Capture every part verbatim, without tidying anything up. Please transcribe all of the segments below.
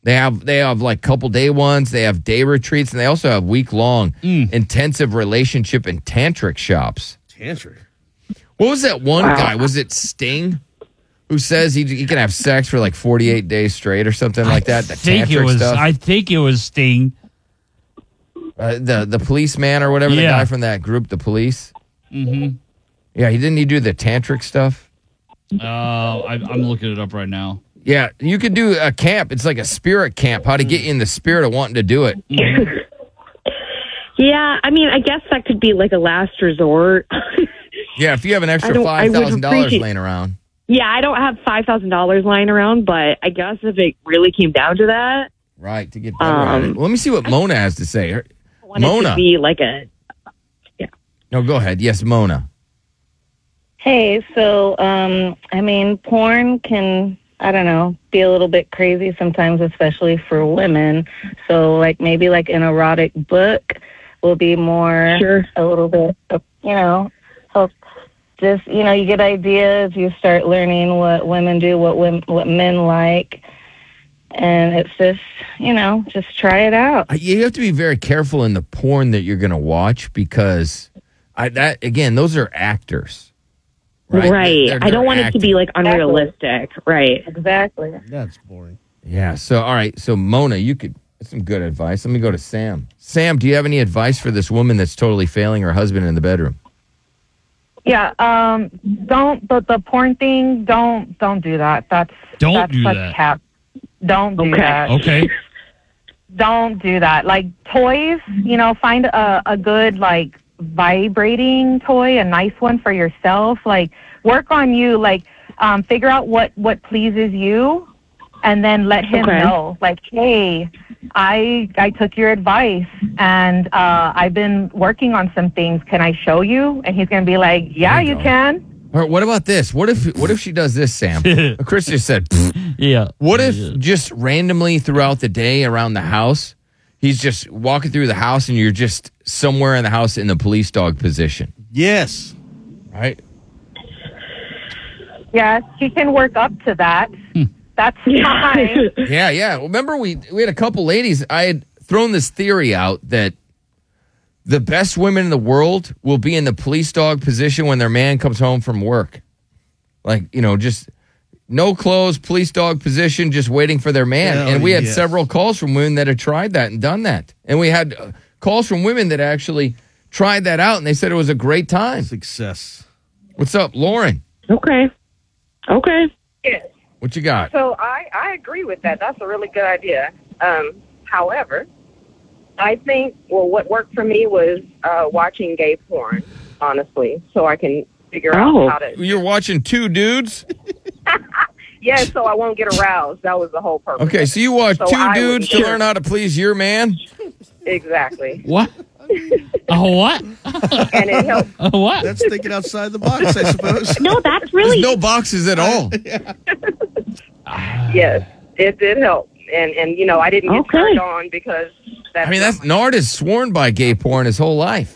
They have they have like couple day ones. They have day retreats, and they also have week long Mm. intensive relationship and tantric shops. Tantric. What was that one Wow. guy? Was it Sting? Who says he, he can have sex for like forty-eight days straight or something like that? The I think tantric it was. stuff. I think it was Sting. Uh, the the policeman or whatever, the Yeah. guy from that group, the police. Mm-hmm. Yeah, he didn't he do the tantric stuff? Uh, I, I'm looking it up right now. Yeah, you could do a camp. It's like a spirit camp. How to get you in the spirit of wanting to do it. Yeah, I mean, I guess that could be like a last resort. Yeah, if you have an I extra don't- I five would thousand dollars appreciate- laying around. Yeah, I don't have five thousand dollars lying around, but I guess if it really came down to that, Right, to get better at it. Um, Well, let me see what Mona has to say. Her- I want it Mona. to be like a. No, go ahead. Yes, Mona. Hey, so, um, I mean, porn can, I don't know, be a little bit crazy sometimes, especially for women. So, like, maybe like an erotic book will be more, Sure. a little bit, you know, help. Just, you know, you get ideas, you start learning what women do, what women, what men like. And it's just, you know, just try it out. Uh, You have to be very careful in the porn that you're going to watch because I, that again, those are actors. Right. They're- I don't they're want it to acting. be like unrealistic. Right. Exactly. That's boring. Yeah. So, all right. So, Mona, you could, that's some good advice. Let me go to Sam. Sam, do you have any advice for this woman that's totally failing her husband in the bedroom? Yeah, um, don't the the porn thing. Don't don't do that. That's Don't that's do such that. cap. Don't do Okay. that. Okay. Don't do that. Like toys, you know, find a a good like vibrating toy, a nice one for yourself. Like work on you. Like um, figure out what what pleases you, and then let him Okay. know. Like, hey, I I took your advice, and uh, I've been working on some things. Can I show you? And he's gonna be like, yeah, There you you go. can. Or what about this? What if what if she does this, Sam? Chris just said, "Pfft." Yeah. What if just randomly throughout the day around the house, he's just walking through the house and you're just somewhere in the house in the police dog position, Yes. right? Yes, he can work up to that. That's fine. Yeah, yeah. Remember we we had a couple ladies. I had thrown this theory out that the best women in the world will be in the police dog position when their man comes home from work. Like, you know, just no clothes, police dog position, just waiting for their man. Hell and we had yes. several calls from women that had tried that and done that. And we had uh, calls from women that actually tried that out and they said it was a great time. Success. What's up, Lauren? Okay. Okay. Yes. What you got? So I, I agree with that. That's a really good idea. Um, however, I think, well, what worked for me was uh, watching gay porn, honestly, so I can figure Oh. out how to. You're watching two dudes? Yeah, so I won't get aroused. That was the whole purpose. Okay, so you watch So two I dudes to would- learn how to please your man? Exactly. What? Oh, what? And it helped. Oh, what? That's thinking outside the box, I suppose. No, that's There's really. no boxes at all. Yes, it did help. And, and you know, I didn't get Okay. turned on because that's. I mean, that's Nard has sworn by gay porn his whole life.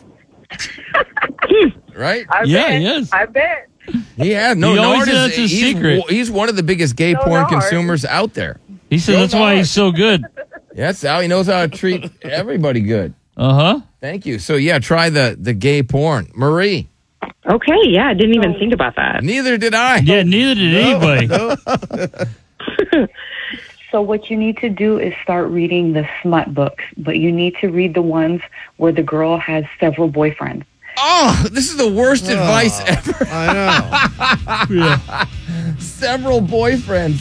Right? I Yeah, bet. yes. I bet. He has. No, He always Nard said is that's his he's, secret. he's one of the biggest gay No, porn Nard. consumers out there. He said Go that's why Nard. he's so good. That's how he knows how to treat everybody good. Uh huh. Thank you. So, yeah, try the, the gay porn. Marie, Okay. Yeah, I didn't even think about that. neither did I. Yeah, neither did anybody. So what you need to do is start reading the smut books, but you need to read the ones where the girl has several boyfriends. Oh, this is the worst advice Oh, ever. I know. Yeah. Several boyfriends.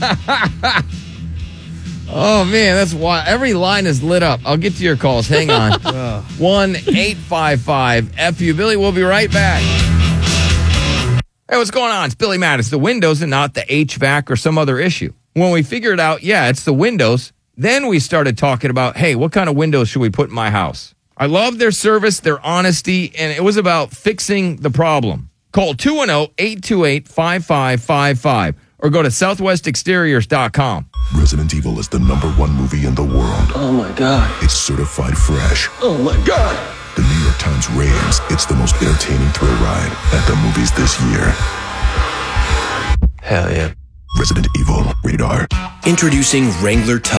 Oh, man, that's why every line is lit up. I'll get to your calls. Hang on. Oh. one eight five five F U. Billy, we'll be right back. Hey, what's going on? It's Billy Matt. It's the windows and not the H V A C or some other issue. When we figured out, yeah, it's the windows, then we started talking about, hey, what kind of windows should we put in my house? I love their service, their honesty, and it was about fixing the problem. Call two one zero, eight two eight, five five five five or go to southwest exteriors dot com. Resident Evil is the number one movie in the world. Oh my God. It's certified fresh. Oh my God. The New York Times ratings it's the most entertaining thrill ride at the movies this year. Hell yeah. Resident Evil, rated R. Introducing Wrangler Tough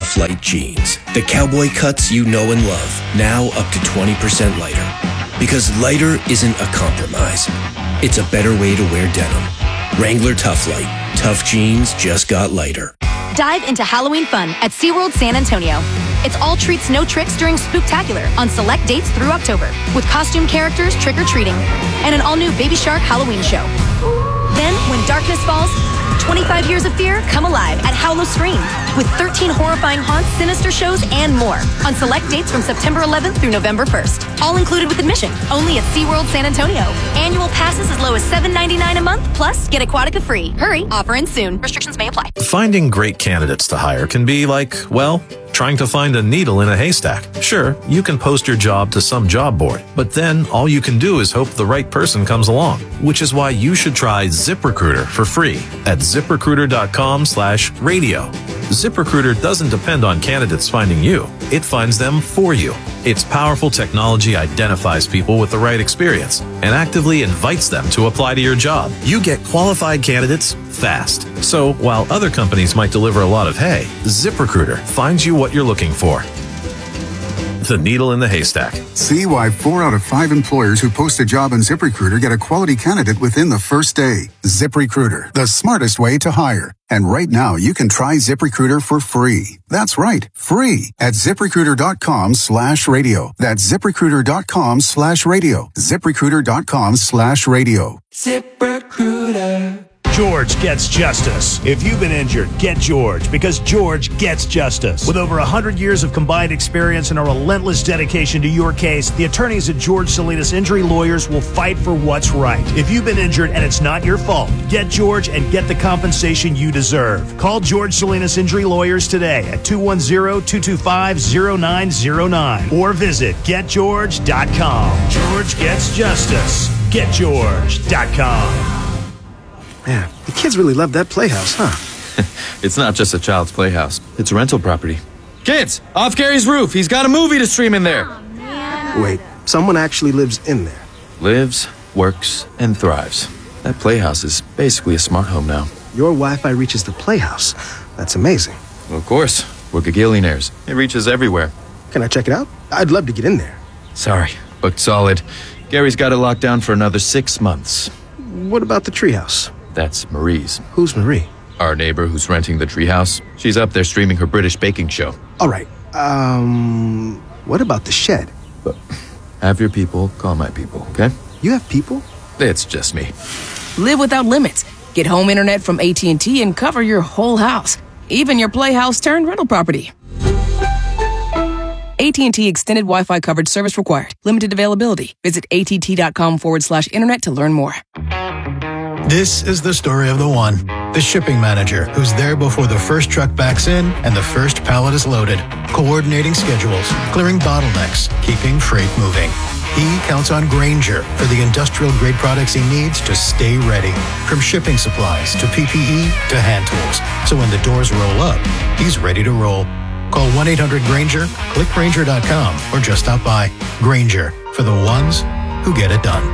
Tough Light jeans. The cowboy cuts you know and love, now up to twenty percent lighter. Because lighter isn't a compromise. It's a better way to wear denim. Wrangler Tough Light. Tough jeans just got lighter. Dive into Halloween fun at SeaWorld San Antonio. It's all treats, no tricks during Spooktacular on select dates through October, with costume characters trick-or-treating and an all-new Baby Shark Halloween show. Then, when darkness falls, twenty-five years of fear come alive at Howlo Scream, with thirteen horrifying haunts, sinister shows, and more on select dates from September eleventh through November first. All included with admission, only at SeaWorld San Antonio. Annual passes as low as seven ninety-nine a month, plus get Aquatica free. Hurry, offer ends soon. Restrictions may apply. Finding great candidates to hire can be like, well, trying to find a needle in a haystack. Sure, you can post your job to some job board, but then all you can do is hope the right person comes along, which is why you should try ZipRecruiter for free at ZipRecruiter.com slash radio. ZipRecruiter doesn't depend on candidates finding you. It finds them for you. Its powerful technology identifies people with the right experience and actively invites them to apply to your job. You get qualified candidates fast. So while other companies might deliver a lot of hay, ZipRecruiter finds you what you're looking for. The needle in the haystack. See why four out of five employers who post a job on ZipRecruiter get a quality candidate within the first day. ZipRecruiter, the smartest way to hire. And right now, you can try ZipRecruiter for free. That's right, free at ZipRecruiter.com slash radio. That's ZipRecruiter.com slash radio. ZipRecruiter.com slash radio. ZipRecruiter. George gets justice. If you've been injured, get George, because George gets justice. With over one hundred years of combined experience and a relentless dedication to your case, the attorneys at George Salinas Injury Lawyers will fight for what's right. If you've been injured and it's not your fault, get George and get the compensation you deserve. Call George Salinas Injury Lawyers today at two one zero, two two five, zero nine zero nine or visit get george dot com. George gets justice. get george dot com. Man, the kids really love that playhouse, huh? It's not just a child's playhouse. It's a rental property. Kids, off Gary's roof. He's got a movie to stream in there. Oh, wait, someone actually lives in there. Lives, works, and thrives. That playhouse is basically a smart home now. Your Wi-Fi reaches the playhouse. That's amazing. Well, of course. We're gagillionaires. It reaches everywhere. Can I check it out? I'd love to get in there. Sorry, booked solid. Gary's got it locked down for another six months. What about the treehouse? That's Marie's. Who's Marie? Our neighbor who's renting the treehouse. She's up there streaming her British baking show. All right. Um, what about the shed? But have your people call my people, okay? You have people? It's just me. Live without limits. Get home internet from A T and T and cover your whole house, even your playhouse turned rental property. A T and T Extended Wi-Fi coverage service required. Limited availability. Visit att.com forward slash internet to learn more. This is the story of the one, the shipping manager who's there before the first truck backs in and the first pallet is loaded, coordinating schedules, clearing bottlenecks, keeping freight moving. He counts on Grainger for the industrial-grade products he needs to stay ready, from shipping supplies to P P E to hand tools. So when the doors roll up, he's ready to roll. Call one eight hundred Grainger, click Grainger dot com, or just stop by. Grainger, for the ones who get it done.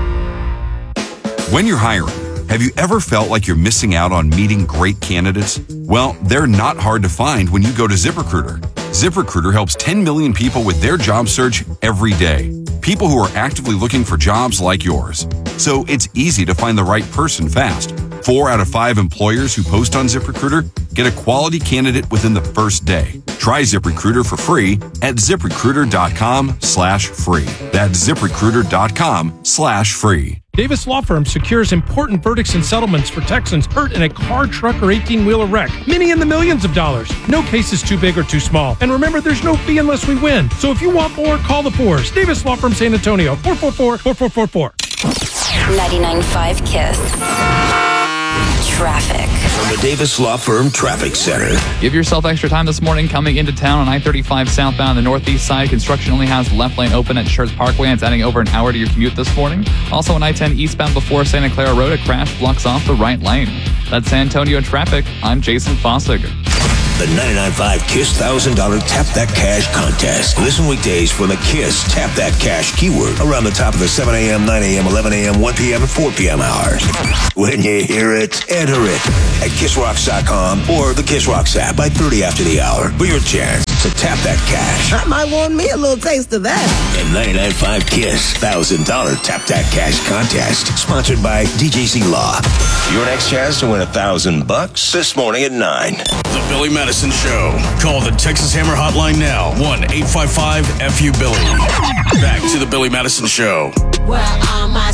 When you're hiring, have you ever felt like you're missing out on meeting great candidates? Well, they're not hard to find when you go to ZipRecruiter. ZipRecruiter helps ten million people with their job search every day. People who are actively looking for jobs like yours. So it's easy to find the right person fast. Four out of five employers who post on ZipRecruiter get a quality candidate within the first day. Try ZipRecruiter for free at ZipRecruiter.com slash free. That's ZipRecruiter.com slash free. Davis Law Firm secures important verdicts and settlements for Texans hurt in a car, truck, or eighteen-wheeler wreck. Many in the millions of dollars. No case is too big or too small. And remember, there's no fee unless we win. So if you want more, call the fours. Davis Law Firm San Antonio, four four four, four four four four. ninety-nine point five KISS. Traffic. From the Davis Law Firm Traffic Center. Give yourself extra time this morning coming into town on I thirty-five southbound on the northeast side. Construction only has left lane open at Schertz Parkway, and it's adding over an hour to your commute this morning. Also on I ten eastbound before Santa Clara Road, a crash blocks off the right lane. That's San Antonio traffic. I'm Jason Fossig. The ninety-nine point five KISS one thousand dollars Tap That Cash contest. Listen weekdays for the KISS Tap That Cash keyword around the top of the seven a.m., nine a.m., eleven a.m., one p.m., and four p.m. hours. When you hear it, enter it at kiss rocks dot com or the Kiss Rocks app by thirty after the hour for your chance So tap that cash. I might want me a little taste of that. And ninety-nine point five Kiss one thousand dollars Tap That Cash contest, sponsored by D J C Law. Your next chance to win a thousand bucks this morning at nine. The Billy Madison Show. Call the Texas Hammer Hotline now. one eight five five F U Billy. Back to the Billy Madison Show. Where are my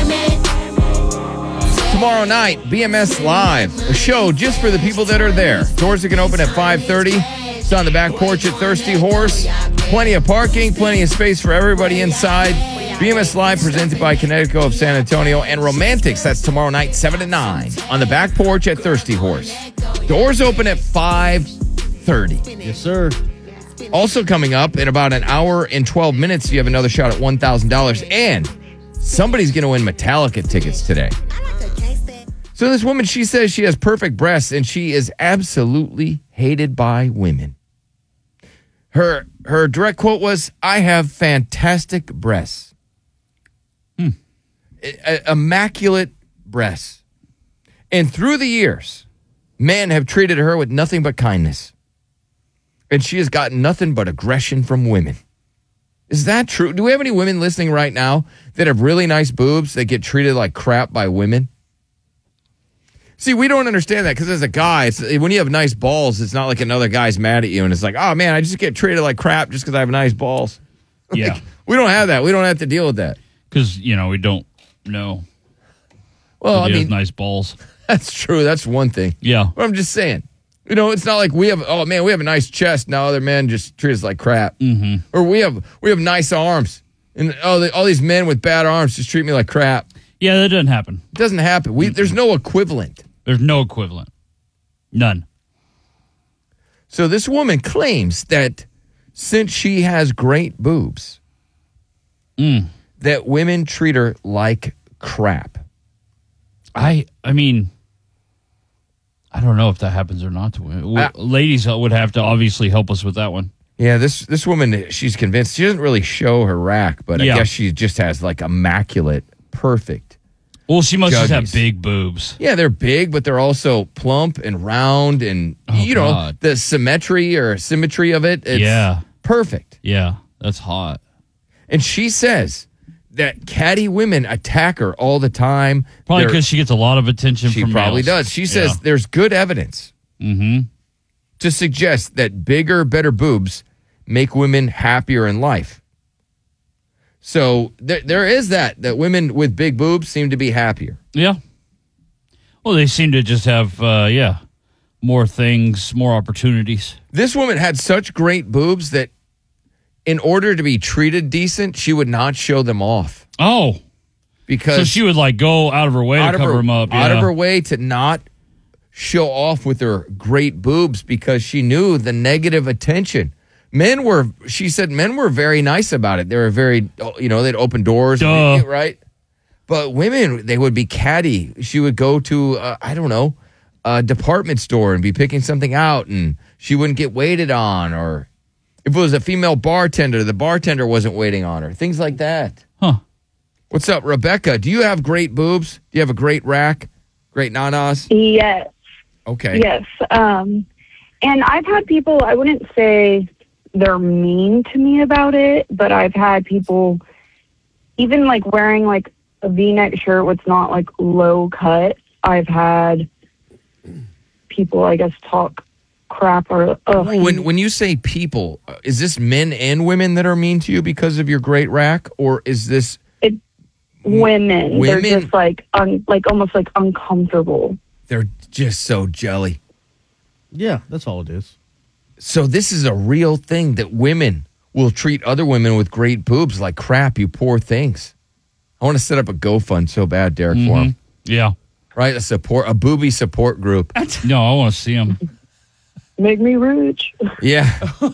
Tomorrow night, B M S Live, a show just for the people that are there. Doors are going to open at five thirty. It's on the back porch at Thirsty Horse. Plenty of parking, plenty of space for everybody inside. B M S Live presented by Connecticut of San Antonio and Romantics. That's tomorrow night, seven to nine, on the back porch at Thirsty Horse. Doors open at five thirty. Yes, sir. Also coming up in about an hour and twelve minutes, you have another shot at one thousand dollars. And somebody's going to win Metallica tickets today. So this woman, she says she has perfect breasts and she is absolutely hated by women. Her her direct quote was, "I have fantastic breasts." Hmm. I- immaculate breasts. And through the years, men have treated her with nothing but kindness. And she has gotten nothing but aggression from women. Is that true? Do we have any women listening right now that have really nice boobs that get treated like crap by women? See, we don't understand that because as a guy, it's, when you have nice balls, it's not like another guy's mad at you and it's like, oh, man, I just get treated like crap just because I have nice balls. Yeah. Like, we don't have that. We don't have to deal with that. Because, you know, we don't know. Well, I he has mean, nice balls. That's true. That's one thing. Yeah. But I'm just saying. You know, it's not like we have, oh, man, we have a nice chest. Now other men just treat us like crap. Mm-hmm. Or we have we have nice arms. And oh, the, all these men with bad arms just treat me like crap. Yeah, that doesn't happen. It doesn't happen. We, there's no equivalent. There's no equivalent. None. So this woman claims that since she has great boobs, mm. that women treat her like crap. I I mean, I don't know if that happens or not to women. Uh, Ladies would have to obviously help us with that one. Yeah, this this woman, she's convinced. She doesn't really show her rack, but Yeah. I guess she just has like immaculate, perfect. Well, she must just have juggies. big boobs. Yeah, they're big, but they're also plump and round, and Oh, you know God. the symmetry or symmetry of it. It's Yeah. perfect. Yeah, that's hot. And she says that catty women attack her all the time. Probably They're- because she gets a lot of attention She from probably males. does. She says Yeah. there's good evidence Mm-hmm. to suggest that bigger, better boobs make women happier in life. So there, there is that, that women with big boobs seem to be happier. Yeah. Well, they seem to just have, uh, yeah, more things, more opportunities. This woman had such great boobs that in order to be treated decent, she would not show them off. Oh. Because So she would, like, go out of her way to out of cover her, them up. out yeah. of her way to not show off with her great boobs because she knew the negative attention. Men were, she said, men were very nice about it. They were very, you know, they'd open doors, Duh. right? But women, they would be catty. She would go to, uh, I don't know, a department store and be picking something out, and she wouldn't get waited on. Or if it was a female bartender, the bartender wasn't waiting on her. Things like that. Huh. What's up, Rebecca? Do you have great boobs? Do you have a great rack? Great nanas? Yes. Okay. Yes. Um, and I've had people, I wouldn't say they're mean to me about it, but I've had people even like wearing like a V-neck shirt what's not like low cut. I've had people, I guess, talk crap or ugh. When when you say people, uh, is this men and women that are mean to you because of your great rack, or is this It, women, women? they're just like un, like almost like uncomfortable. They're just so jelly. Yeah, that's all it is. So this is a real thing that women will treat other women with great boobs like crap, you poor things. I want to set up a GoFund so bad, Derek, for them. Yeah. Right? A support, a booby support group. No, I want to see them. Make me rich. Yeah.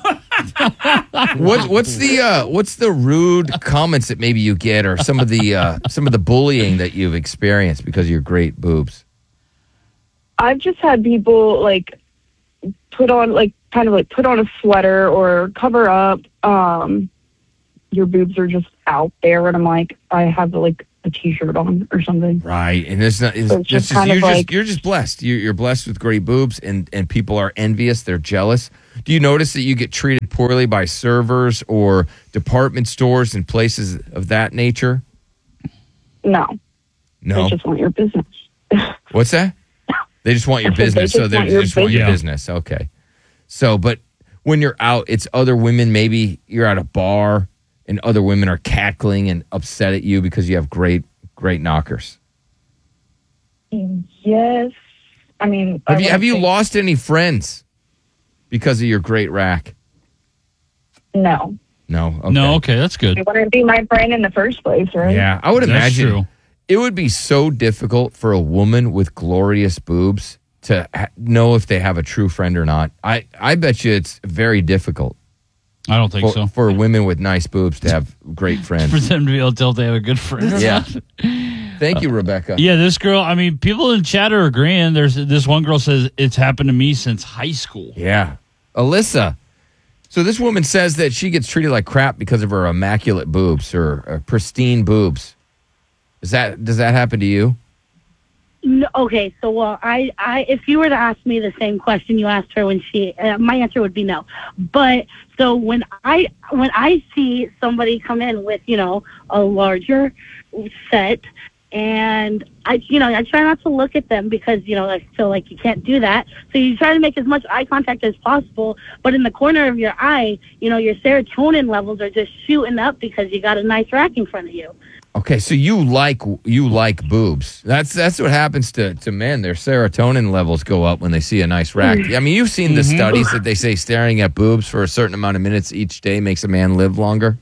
what what's the uh, what's the rude comments that maybe you get, or some of the uh, some of the bullying that you've experienced because of your great boobs? I've just had people like put on like kind of like put on a sweater or cover up. Um, your boobs are just out there, and I'm like, I have like a t-shirt on or something. Right, and it's not. It's, So it's it's just just, kind of you're just like- you're just blessed. You're, you're blessed with great boobs, and and people are envious. They're jealous. Do you notice that you get treated poorly by servers or department stores and places of that nature? No. No. They just want your business. What's that? They just want your I said they business, so just they want they your just want your business. business. Okay. So, but when you're out, it's other women. Maybe you're at a bar, and other women are cackling and upset at you because you have great, great knockers. Yes. I mean, I Have you wanna have you say- lost any friends because of your great rack? No. No. Okay. No, okay, that's good. They wouldn't be my friend in the first place, right? Yeah, I would That's imagine true. it would be so difficult for a woman with glorious boobs to ha- know if they have a true friend or not. I, I bet you it's very difficult. I don't think for, so. For women with nice boobs to have great friends. For them to be able to tell if they have a good friend. or Yeah. not. Thank you, Rebecca. Yeah, this girl, I mean, people in chat are agreeing. There's this one girl says it's happened to me since high school. Yeah. Alyssa. So this woman says that she gets treated like crap because of her immaculate boobs or uh, pristine boobs. Is that does that happen to you? No, okay, so well, I, I, if you were to ask me the same question you asked her when she, uh, my answer would be no. But so when I, when I see somebody come in with, you know, a larger set, and I, you know, I try not to look at them because, you know, I feel like you can't do that. So you try to make as much eye contact as possible, but in the corner of your eye, you know, your serotonin levels are just shooting up because you got a nice rack in front of you. Okay, so you like you like boobs. That's that's what happens to, to men. Their serotonin levels go up when they see a nice rack. I mean, you've seen the Mhm. studies that they say staring at boobs for a certain amount of minutes each day makes a man live longer.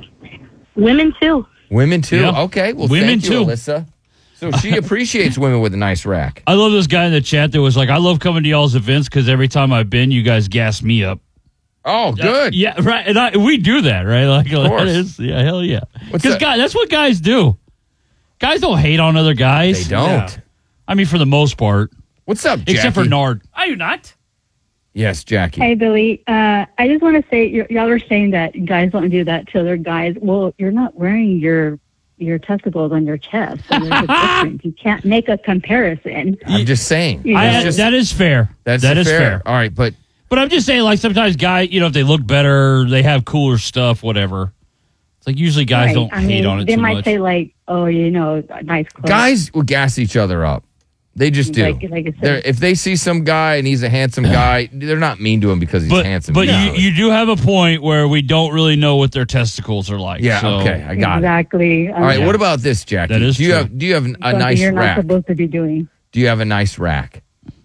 Women too. Women too. Yeah. Okay, well, Women thank you, too. Alyssa. So she appreciates women with a nice rack. I love this guy in the chat that was like, I love coming to y'all's events because every time I've been, you guys gas me up. Oh, good. Yeah, right. And I, we do that, right? Like, Of course. that is, yeah, hell yeah. What's Because that? guys, that's what guys do. Guys don't hate on other guys. They don't. Yeah. I mean, for the most part. What's up, Except for Jackie? Nard. I do not. Yes, Jackie. Hey, Billy. Uh, I just want to say, y- y'all are saying that guys don't do that to other guys. Well, you're not wearing your your testicles on your chest. So there's a difference. You can't make a comparison. I'm just saying. Yeah. I, It's just- that is fair. that's that is fair. fair. All right, but But I'm just saying, like, sometimes guys, you know, if they look better, they have cooler stuff, whatever. It's like usually guys Right. don't I hate mean, on it they too might much. say like, "Oh, you know, nice clothes." guys will gas each other up. They just do. Like- like I said. They're- if they see some guy and he's a handsome guy, they're not mean to him because he's but handsome. but you, usually. you do have a point where we don't really know what their testicles are like. Yeah, so- okay, I got it. exactly. All right, what about this, Jackie? That is do you true. have do you have a Something nice you're not rack? supposed to be doing? Do you have a nice rack?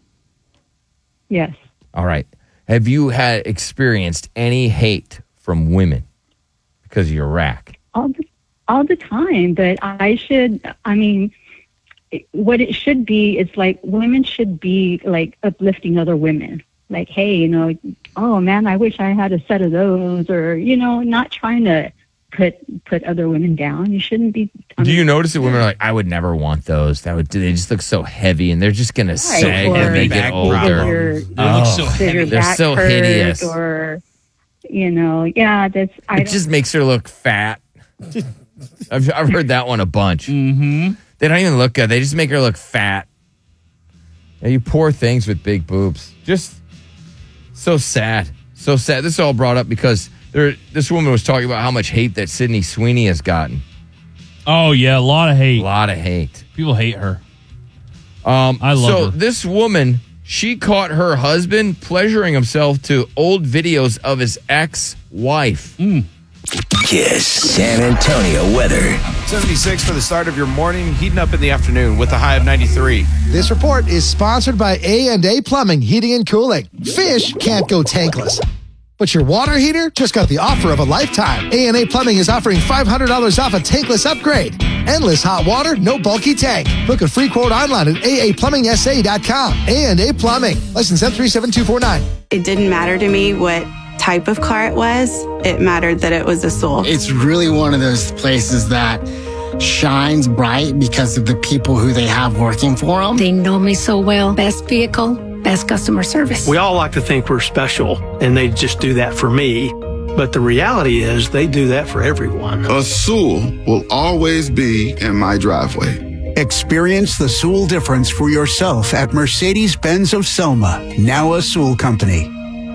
Yes. All right. Have you had experienced any hate from women because of your rack? all the, all the time. But I should, I mean, it- what it should be is like women should be like uplifting other women. Like, hey, you know, oh man, I wish I had a set of those, or you know, not trying to put put other women down. You shouldn't be. I Do mean, you notice that women are like, I would never want those. That would they just look so heavy, and they're just gonna sag or as they get back older. your- Oh, does your they're back so hurt, hideous. or you know, yeah, that's. I It don't, just makes her look fat. I've, I've heard that one a bunch. Mm-hmm. They don't even look good. They just make her look fat. Yeah, you poor things with big boobs. Just so sad. So sad. This is all brought up because there, this woman was talking about how much hate that Sydney Sweeney has gotten. Oh, yeah, a lot of hate. A lot of hate. People hate her. Um, I love so her. this woman, she caught her husband pleasuring himself to old videos of his ex-wife. Kiss San Antonio weather. seventy-six for the start of your morning, heating up in the afternoon with a high of ninety-three. This report is sponsored by A and A Plumbing, Heating and Cooling. Fish can't go tankless, but your water heater just got the offer of a lifetime. A and A Plumbing is offering five hundred dollars off a tankless upgrade. Endless hot water, no bulky tank. Book a free quote online at a a plumbing s a dot com. A and A Plumbing, license M three seven two four nine. It didn't matter to me what type of car it was. It mattered that it was a Soul. It's really one of those places that shines bright because of the people who they have working for them. They know me so well. Best vehicle, best customer service. We all like to think we're special, and they just do that for me. But the reality is they do that for everyone. A Sewell will always be in my driveway. Experience the Sewell difference for yourself at Mercedes-Benz of Selma, now a Sewell company.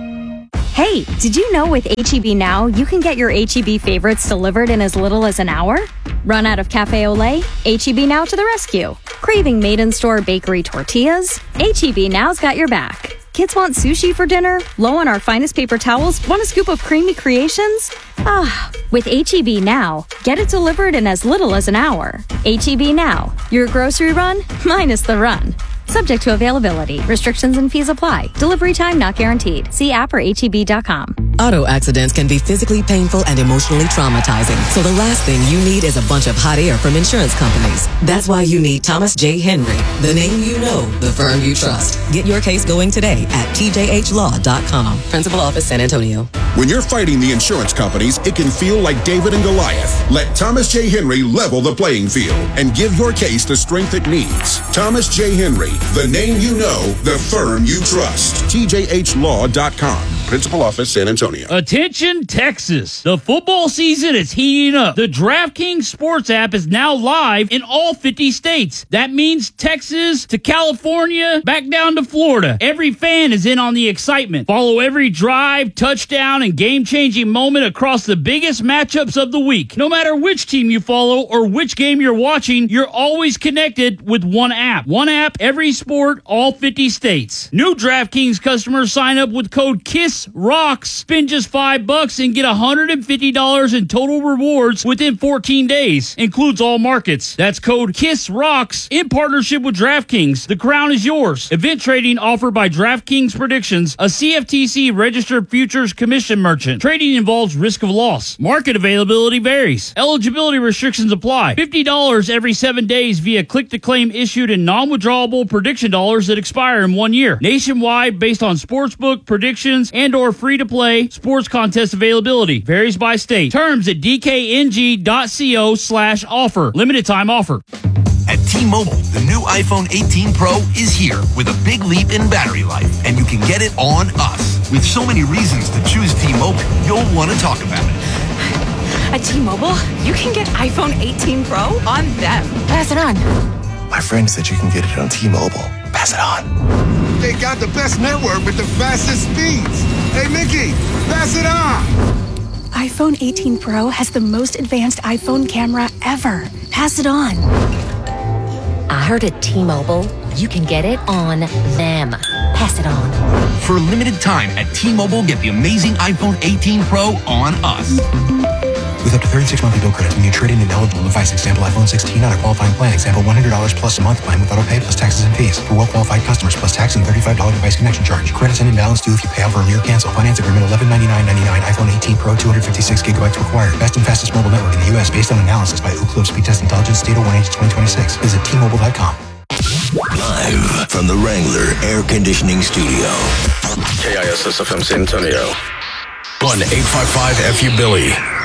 Hey, did you know with H E B Now, you can get your H E B favorites delivered in as little as an hour? Run out of Cafe Ole? H E B Now to the rescue. Craving made-in-store bakery tortillas? H E B Now's got your back. Kids want sushi for dinner? Low on our finest paper towels? Want a scoop of creamy creations? Ah, with H E B Now, get it delivered in as little as an hour. H E B Now, your grocery run minus the run. Subject to availability. Restrictions and fees apply. Delivery time not guaranteed. See app or H E B dot com. Auto accidents can be physically painful and emotionally traumatizing. So the last thing you need is a bunch of hot air from insurance companies. That's why you need Thomas J. Henry, the name you know, the firm you trust. Get your case going today at T J H law dot com. Principal Office, San Antonio. When you're fighting the insurance companies, it can feel like David and Goliath. Let Thomas J. Henry level the playing field and give your case the strength it needs. Thomas J. Henry, the name you know, the firm you trust. T J H law dot com. Principal Office, San Antonio. Attention, Texas. The football season is heating up. The DraftKings Sports app is now live in all fifty states. That means Texas to California, back down to Florida. Every fan is in on the excitement. Follow every drive, touchdown, and game-changing moment across the biggest matchups of the week. No matter which team you follow or which game you're watching, you're always connected with one app. One app, every sport, all fifty states. New DraftKings customers sign up with code KISSROCKS. Spend just five bucks and get one hundred fifty dollars in total rewards within fourteen days. Includes all markets. That's code KISSROCKS in partnership with DraftKings. The crown is yours. Event trading offered by DraftKings Predictions, a C F T C registered futures commission merchant. Trading involves risk of loss. Market availability varies. Eligibility restrictions apply. fifty dollars every seven days via click-to-claim issued in non-withdrawable prediction dollars that expire in one year. Nationwide based on sportsbook predictions and or free-to-play sports contest availability. Varies by state. Terms at dkng.co slash offer. Limited time offer. At T-Mobile, the new iPhone eighteen Pro is here with a big leap in battery life, and you can get it on us. With so many reasons to choose T-Mobile, you'll want to talk about it. At T-Mobile, you can get iPhone eighteen Pro on them. Pass it on. My friend said you can get it on T-Mobile. Pass it on. They got the best network with the fastest speeds. Hey, Mickey, pass it on. iPhone eighteen Pro has the most advanced iPhone camera ever. Pass it on. I heard at T-Mobile, you can get it on them. Pass it on. For a limited time at T-Mobile, get the amazing iPhone eighteen Pro on us. With up to thirty-six monthly bill credits when you trade in an eligible device, example iPhone sixteen on a qualifying plan, example one hundred dollars plus a month plan with auto pay plus taxes and fees. For well-qualified customers plus tax and thirty-five dollars device connection charge. Credits and imbalance due if you pay off early or cancel. Finance agreement eleven ninety-nine ninety-nine. iPhone eighteen Pro two hundred fifty-six gigabytes required. Best and fastest mobile network in the U S based on analysis by Ookla Speed Test Intelligence Data one H twenty twenty-six. Visit T Mobile dot com. Live from the Wrangler Air Conditioning Studio. K I S S F M San Antonio. one eight five five F U Billy.